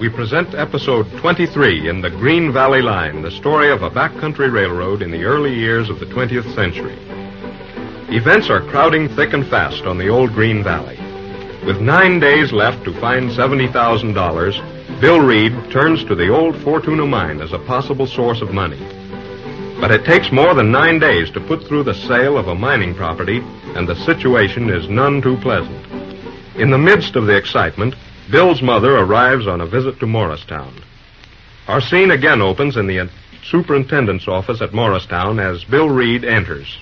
we present episode 23 in the Green Valley Line, the story of a backcountry railroad in the early years of the 20th century. Events are crowding thick and fast on the old Green Valley. With 9 days left to find $70,000, Bill Reed turns to the old Fortuna mine as a possible source of money. But it takes more than 9 days to put through the sale of a mining property, and the situation is none too pleasant. In the midst of the excitement, Bill's mother arrives on a visit to Morristown. Our scene again opens in the superintendent's office at Morristown as Bill Reed enters.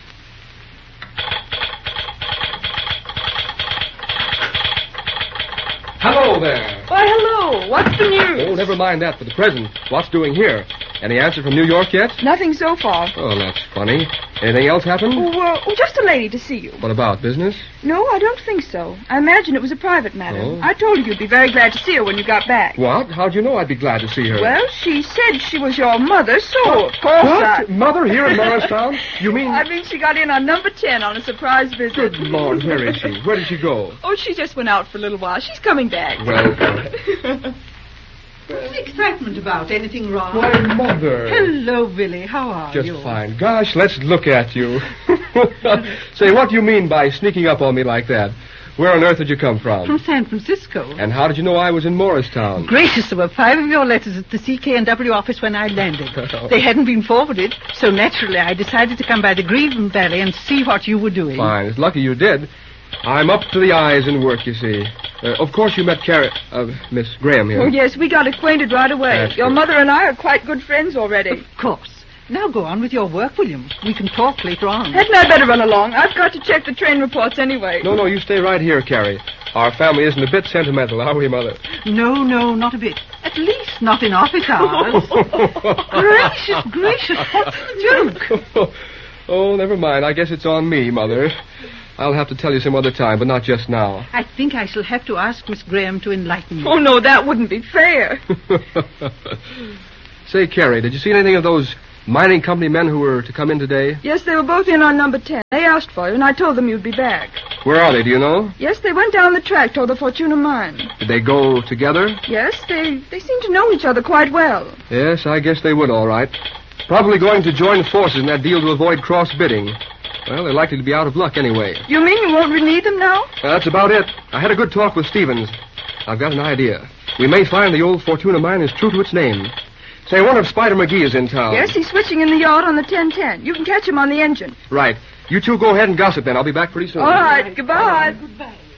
Hello there. Why, hello. What's the news? Oh, never mind that for the present. What's doing here? Any answer from New York yet? Nothing so far. Oh, that's funny. Anything else happen? Just a lady to see you. What about, business? No, I don't think so. I imagine it was a private matter. Oh. I told her you'd be very glad to see her when you got back. What? How'd you know I'd be glad to see her? Well, she said she was your mother, so of course What? Mother here in Morristown? You mean... I mean, she got in on number 10 on a surprise visit. Good Lord, where is she? Where did she go? Oh, she just went out for a little while. She's coming back. Well, What's the excitement about? Anything wrong? why, Mother. Hello, Billy. How are you? Just fine. Gosh, let's look at you. Say, what do you mean by sneaking up on me like that? Where on earth did you come From from? San Francisco. And how did you know I was in Morristown? Gracious, there were 5 of your letters at the CK&W office when I landed. They hadn't been forwarded, so naturally I decided to come by the Green Valley and see what you were doing. Fine. It's lucky you did. I'm up to the eyes in work, you see. Of course you met Miss Graham here. Oh, yes, we got acquainted right away. That's Your good. mother and I are quite good friends already. Of course. Now go on with your work, William. We can talk later on. Hadn't I better run along? I've got to check the train reports anyway. No, you stay right here, Carrie. Our family isn't a bit sentimental, are we, Mother? No, not a bit. At least not in office hours. Gracious, what's the joke? Oh, never mind. I guess it's on me, Mother. I'll have to tell you some other time, but not just now. I think I shall have to ask Miss Graham to enlighten me. Oh, no, that wouldn't be fair. Say, Carrie, did you see anything of those mining company men who were to come in today? Yes, they were both in on number 10. They asked for you, and I told them you'd be back. Where are they, do you know? Yes, they went down the track toward the Fortuna mine. Did they go together? Yes, they seem to know each other quite well. Yes, I guess they would, all right. Probably going to join forces in that deal to avoid cross-bidding. Well, they're likely to be out of luck anyway. You mean you won't need them now? That's about it. I had a good talk with Stevens. I've got an idea. We may find the old Fortuna mine is true to its name. Say, I wonder if Spider McGee is in town. Yes, he's switching in the yard on the 1010. You can catch him on the engine. Right. You two go ahead and gossip then. I'll be back pretty soon. All right, goodbye. Goodbye.